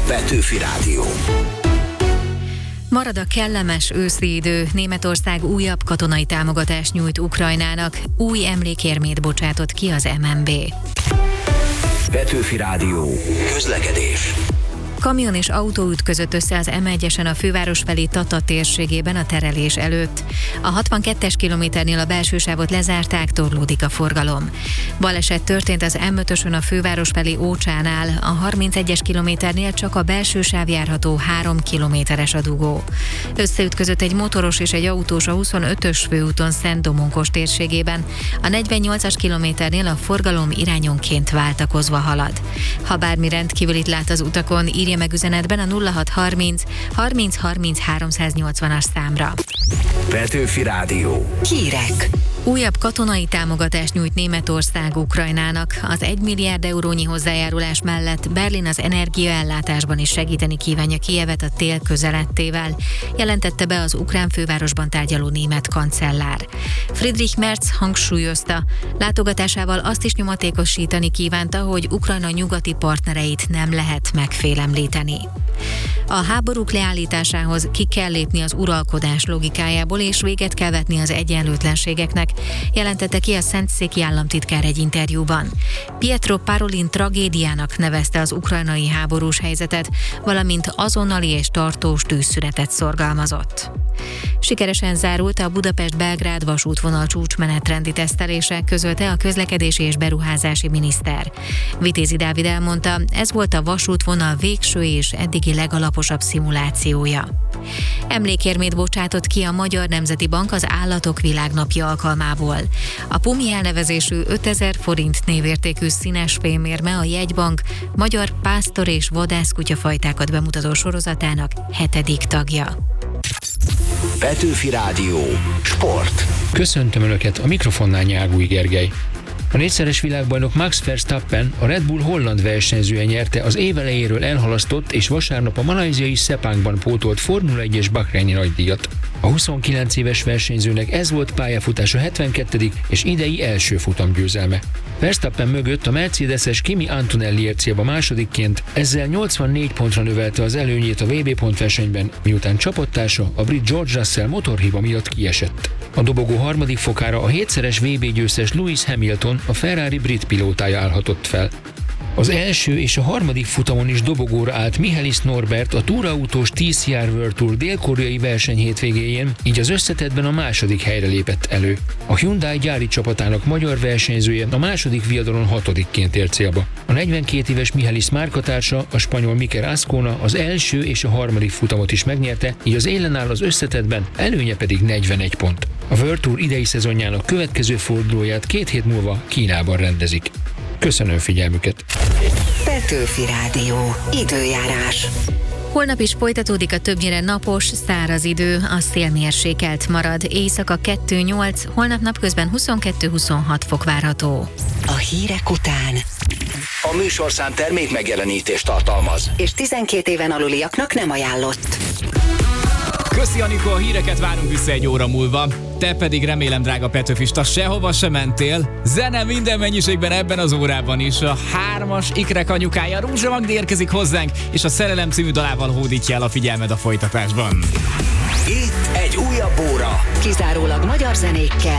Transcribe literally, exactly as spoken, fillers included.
Petőfi Rádió. Marad a kellemes őszi idő. Németország újabb katonai támogatást nyújt Ukrajnának. Új emlékérmét bocsátott ki az em en bé. Petőfi Rádió. Közlekedés. Kamion és autó ütközött össze az em egyesen a főváros felé Tata térségében a terelés előtt. A hatvankettes kilométernél a belső sávot lezárták, torlódik a forgalom. Baleset történt az em ötösön a főváros felé Ócsánál, a harmincegyes kilométernél csak a belső sáv járható, három kilométeres a dugó. Összeütközött egy motoros és egy autós a huszonötös főúton Szent-Domonkos térségében, a negyvennyolcas kilométernél a forgalom irányonként váltakozva halad. Ha bármi rendkívülit lát az utakon, írja meg üzenetben a nulla hat harminc harminc harminc háromszáznyolcvanas számra. Petőfi Rádió. Hírek. Újabb katonai támogatást nyújt Németország Ukrajnának. Az egy milliárd eurónyi hozzájárulás mellett Berlin az energiaellátásban is segíteni kívánja Kijevet a tél közelettével, jelentette be az ukrán fővárosban tárgyaló német kancellár. Friedrich Merz hangsúlyozta, látogatásával azt is nyomatékosítani kívánta, hogy Ukrajna nyugati partnereit nem lehet megfélemlíteni. A háborúk leállításához ki kell lépni az uralkodás logikájából, és véget kell vetni az egyenlőtlenségeknek, jelentette ki a Szentszéki államtitkár egy interjúban. Pietro Parolin tragédiának nevezte az ukrajnai háborús helyzetet, valamint azonnali és tartós tűzszünetet szorgalmazott. Sikeresen zárult a Budapest-Belgrád vasútvonal csúcsmenetrendi tesztelése, közölte a közlekedési és beruházási miniszter. Vitézi Dávid elmondta, ez volt a vasútvonal végső és eddigi legalaposabb szimulációja. Emlékérmét bocsátott ki a Magyar Nemzeti Bank az Állatok Világnapja alkalmából. A Pumi elnevezésű ötezer forint névértékű színes fémérme a jegybank magyar pásztor és vadászkutyafajtákat bemutató sorozatának hetedik tagja. Petőfi Rádió. Sport. Köszöntöm Önöket, a mikrofonnál Nyágúj Gergely. A négyszeres világbajnok Max Verstappen, a Red Bull holland versenyzője nyerte az év elejéről elhalasztott és vasárnap a malajziai Sepangban pótolt Formula egyes Bahreini nagydíjat. A huszonkilenc éves versenyzőnek ez volt pályafutása hetvenkettedik és idei első futamgyőzelme. Verstappen mögött a mercedeses Kimi Antonelliért célba másodikként, ezzel nyolcvannégy pontra növelte az előnyét a vé bé pontversenyben, miután csapattársa, a brit George Russell motorhiba miatt kiesett. A dobogó harmadik fokára a hétszeres vé bé győztes Lewis Hamilton, a Ferrari brit pilótája állhatott fel. Az első és a harmadik futamon is dobogóra állt Michaelis Norbert, a túrautós té cé er World Tour dél-koreai verseny hétvégéjén, így az összetettben a második helyre lépett elő. A Hyundai gyári csapatának magyar versenyzője a második viadalon hatodikként ért célba. A negyvenkét éves Michaelis márkatársa, a spanyol Mikel Azcona az első és a harmadik futamot is megnyerte, így az élen áll az összetettben, előnye pedig negyvenegy pont. A World Tour idei szezonjának következő fordulóját két hét múlva Kínában rendezik. Köszönöm figyelmüket! Petőfi Rádió. Időjárás. Holnap is folytatódik a többnyire napos, száraz idő, a szél mérsékelt marad, éjszaka kettő nyolc, holnap napközben huszonkettő-huszonhat fok várható. A hírek után A műsorszám termék megjelenítést tartalmaz, és tizenkét éven aluliaknak nem ajánlott. Köszi Anikó, a híreket várunk vissza egy óra múlva. Te pedig remélem, drága Petőfista, sehova sem mentél. Zene minden mennyiségben ebben az órában is. A hármas ikrek anyukája Rózsa Magdi érkezik hozzánk, és a Szerelem című dalával hódítja el a figyelmed a folytatásban. itt egy újabb óra. Kizárólag magyar zenékkel.